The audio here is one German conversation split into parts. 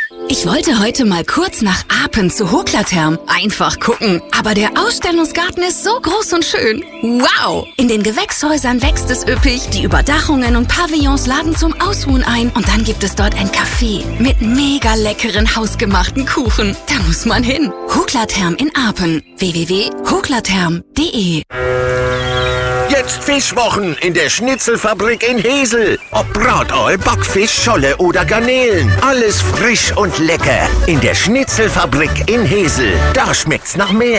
Ich wollte heute mal kurz nach Apen zu Hoklatherm. Einfach gucken. Aber der Ausstellungsgarten ist so groß und schön. Wow! In den Gewächshäusern wächst es üppig, die Überdachungen und Pavillons laden zum Ausruhen ein. Und dann gibt es dort ein Café mit mega leckeren hausgemachten Kuchen. Da muss man hin. Hoklatherm in Apen. www.hoklatherm.de. Jetzt Fischwochen in der Schnitzelfabrik in Hesel. Ob Bratall, Backfisch, Scholle oder Garnelen. Alles frisch und lecker. In der Schnitzelfabrik in Hesel. Da schmeckt's nach mehr.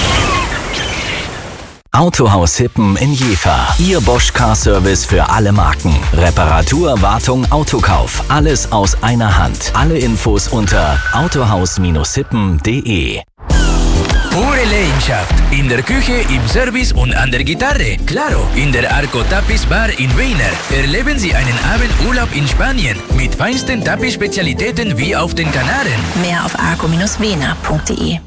Autohaus Hippen in Jever. Ihr Bosch Car Service für alle Marken. Reparatur, Wartung, Autokauf. Alles aus einer Hand. Alle Infos unter autohaus-hippen.de. Pure Leidenschaft. In der Küche, im Service und an der Gitarre. Claro, in der Arco Tapiz Bar in Weiner. Erleben Sie einen Abendurlaub in Spanien mit feinsten Tapiz-Spezialitäten wie auf den Kanaren. Mehr auf arco-wener.de.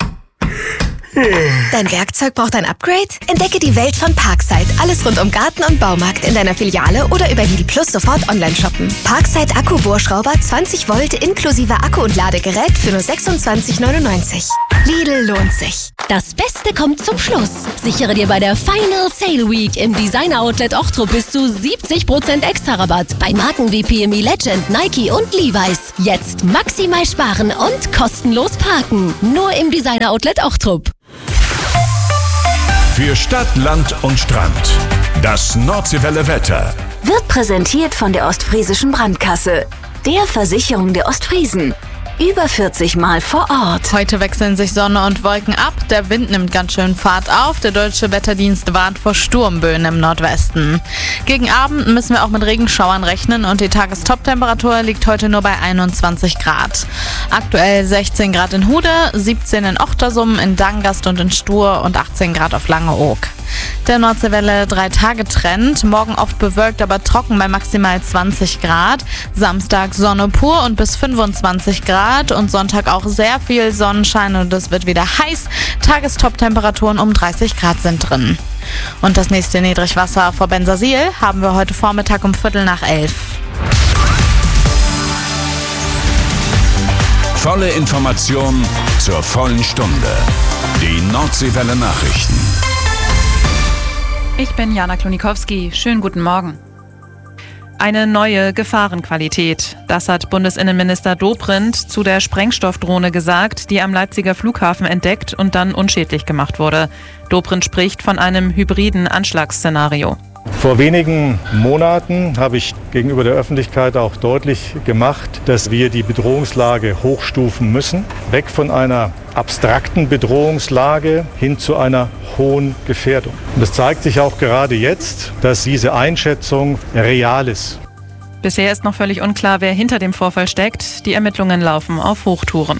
Dein Werkzeug braucht ein Upgrade? Entdecke die Welt von Parkside. Alles rund um Garten und Baumarkt in deiner Filiale oder über Lidl Plus sofort online shoppen. Parkside Akkubohrschrauber 20 Volt inklusive Akku und Ladegerät für nur 26,99. Lidl lohnt sich. Das Beste kommt zum Schluss. Sichere dir bei der Final Sale Week im Designer Outlet Ochtrup bis zu 70% extra Rabatt bei Marken wie PME Legend, Nike und Levi's. Jetzt maximal sparen und kostenlos parken. Nur im Designer Outlet Ochtrup. Für Stadt, Land und Strand. Das Nordseewelle Wetter Wird präsentiert von der Ostfriesischen Brandkasse, der Versicherung der Ostfriesen. Über 40 Mal vor Ort. Heute wechseln sich Sonne und Wolken ab. Der Wind nimmt ganz schön Fahrt auf. Der Deutsche Wetterdienst warnt vor Sturmböen im Nordwesten. Gegen Abend müssen wir auch mit Regenschauern rechnen und die Tagestoptemperatur liegt heute nur bei 21 Grad. Aktuell 16 Grad in Hude, 17 in Ochtersum, in Dangast und in Stur und 18 Grad auf Langeoog. Der Nordseewelle 3-Tage-Trend. Morgen oft bewölkt, aber trocken bei maximal 20 Grad. Samstag Sonne pur und bis 25 Grad. Und Sonntag auch sehr viel Sonnenschein und es wird wieder heiß. Tagestop-Temperaturen um 30 Grad sind drin. Und das nächste Niedrigwasser vor Bensersiel haben wir heute Vormittag um 11:15. Volle Information zur vollen Stunde. Die Nordseewelle Nachrichten. Ich bin Jana Klonikowski. Schönen guten Morgen. Eine neue Gefahrenqualität. Das hat Bundesinnenminister Dobrindt zu der Sprengstoffdrohne gesagt, die am Leipziger Flughafen entdeckt und dann unschädlich gemacht wurde. Dobrindt spricht von einem hybriden Anschlagsszenario. Vor wenigen Monaten habe ich gegenüber der Öffentlichkeit auch deutlich gemacht, dass wir die Bedrohungslage hochstufen müssen. Weg von einer abstrakten Bedrohungslage hin zu einer hohen Gefährdung. Und es zeigt sich auch gerade jetzt, dass diese Einschätzung real ist. Bisher ist noch völlig unklar, wer hinter dem Vorfall steckt. Die Ermittlungen laufen auf Hochtouren.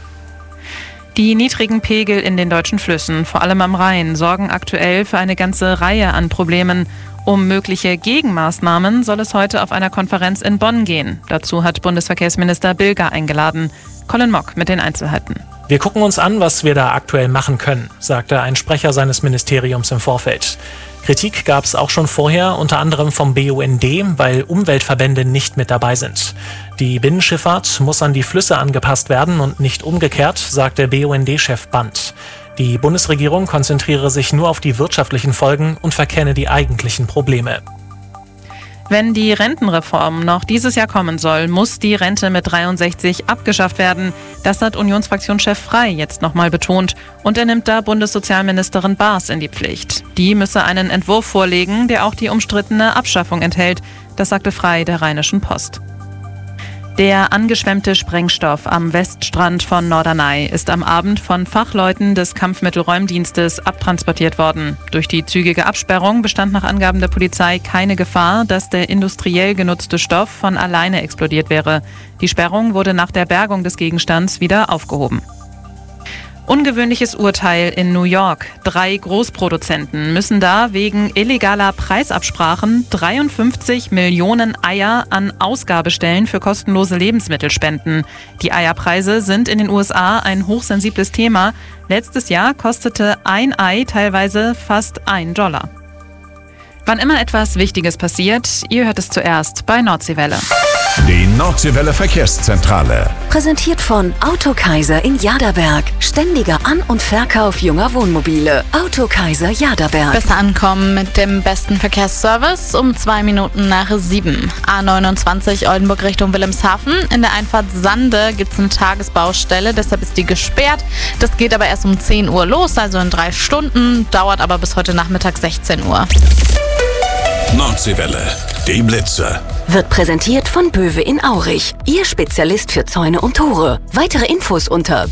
Die niedrigen Pegel in den deutschen Flüssen, vor allem am Rhein, sorgen aktuell für eine ganze Reihe an Problemen. Um mögliche Gegenmaßnahmen soll es heute auf einer Konferenz in Bonn gehen. Dazu hat Bundesverkehrsminister Bilger eingeladen. Colin Mock mit den Einzelheiten. Wir gucken uns an, was wir da aktuell machen können, sagte ein Sprecher seines Ministeriums im Vorfeld. Kritik gab es auch schon vorher, unter anderem vom BUND, weil Umweltverbände nicht mit dabei sind. Die Binnenschifffahrt muss an die Flüsse angepasst werden und nicht umgekehrt, sagte BUND-Chef Band. Die Bundesregierung konzentriere sich nur auf die wirtschaftlichen Folgen und verkenne die eigentlichen Probleme. Wenn die Rentenreform noch dieses Jahr kommen soll, muss die Rente mit 63 abgeschafft werden. Das hat Unionsfraktionschef Frey jetzt nochmal betont. Und er nimmt da Bundessozialministerin Baas in die Pflicht. Die müsse einen Entwurf vorlegen, der auch die umstrittene Abschaffung enthält. Das sagte Frey der Rheinischen Post. Der angeschwemmte Sprengstoff am Weststrand von Norderney ist am Abend von Fachleuten des Kampfmittelräumdienstes abtransportiert worden. Durch die zügige Absperrung bestand nach Angaben der Polizei keine Gefahr, dass der industriell genutzte Stoff von alleine explodiert wäre. Die Sperrung wurde nach der Bergung des Gegenstands wieder aufgehoben. Ungewöhnliches Urteil in New York. 3 Großproduzenten müssen da wegen illegaler Preisabsprachen 53 Millionen Eier an Ausgabestellen für kostenlose Lebensmittel spenden. Die Eierpreise sind in den USA ein hochsensibles Thema. Letztes Jahr kostete ein Ei teilweise fast $1. Wann immer etwas Wichtiges passiert, ihr hört es zuerst bei Nordseewelle. Die Nordseewelle Verkehrszentrale. Präsentiert von Autokaiser in Jaderberg. Ständiger An- und Verkauf junger Wohnmobile. Autokaiser Jaderberg. Besser ankommen mit dem besten Verkehrsservice um 2 Minuten nach 7. A29 Oldenburg Richtung Wilhelmshaven. In der Einfahrt Sande gibt es eine Tagesbaustelle, deshalb ist die gesperrt. Das geht aber erst um 10 Uhr los, also in 3 Stunden. Dauert aber bis heute Nachmittag 16 Uhr. Nordseewelle, die Blitze. Wird präsentiert von Böwe in Aurich. Ihr Spezialist für Zäune und Tore. Weitere Infos unter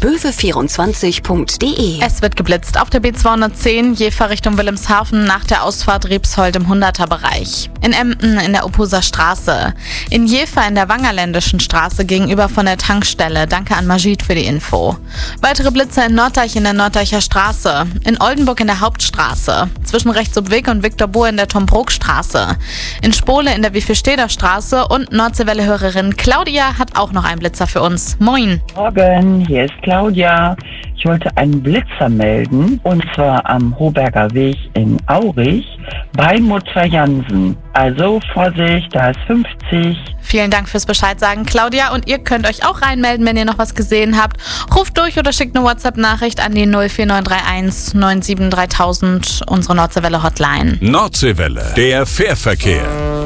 böwe24.de. Es wird geblitzt auf der B210 Jever Richtung Wilhelmshaven nach der Ausfahrt Riebshold im 100er-Bereich. In Emden in der Opuser Straße. In Jever in der Wangerländischen Straße gegenüber von der Tankstelle. Danke an Majid für die Info. Weitere Blitze in Norddeich in der Norddeicher Straße. In Oldenburg in der Hauptstraße. Zwischen Rechtsobweg und Viktor Bohr in der Tom-Brook-Straße. In Spole in der Wiefelsteder Straße und Nordseewelle-Hörerin Claudia hat auch noch einen Blitzer für uns. Moin. Morgen, hier ist Claudia. Ich wollte einen Blitzer melden, und zwar am Hoberger Weg in Aurich bei Mutter Jansen. Also Vorsicht, da ist 50. Vielen Dank fürs Bescheid sagen, Claudia. Und ihr könnt euch auch reinmelden, wenn ihr noch was gesehen habt. Ruft durch oder schickt eine WhatsApp-Nachricht an die 04931 97 3000, unsere Nordseewelle-Hotline. Nordseewelle, der Fährverkehr.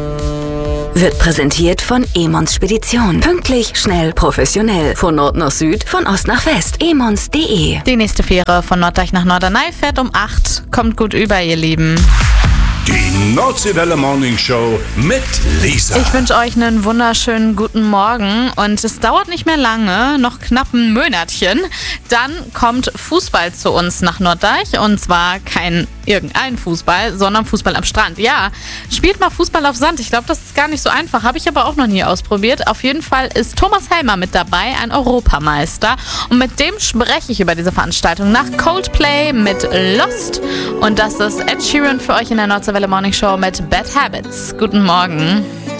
Wird präsentiert von Emons Spedition. Pünktlich, schnell, professionell. Von Nord nach Süd, von Ost nach West. emons.de. Die nächste Fähre von Norddeich nach Norderney fährt um 8. Kommt gut über, ihr Lieben. Die Nordseewelle Morning Show mit Lisa. Ich wünsche euch einen wunderschönen guten Morgen und es dauert nicht mehr lange, noch knapp ein Monatchen. Dann kommt Fußball zu uns nach Norddeich und zwar kein irgendein Fußball, sondern Fußball am Strand. Ja, spielt mal Fußball auf Sand. Ich glaube, das ist gar nicht so einfach. Habe ich aber auch noch nie ausprobiert. Auf jeden Fall ist Thomas Helmer mit dabei, ein Europameister. Und mit dem spreche ich über diese Veranstaltung nach Coldplay mit Lost. Und das ist Ed Sheeran für euch in der Nordseewelle Morning Show mit Bad Habits. Guten Morgen.